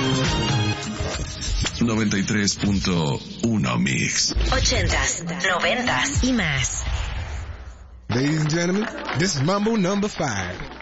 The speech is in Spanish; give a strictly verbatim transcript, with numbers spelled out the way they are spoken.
noventa y tres punto uno Mix. Ochentas, noventas y más. Ladies and gentlemen, this is Mambo number five.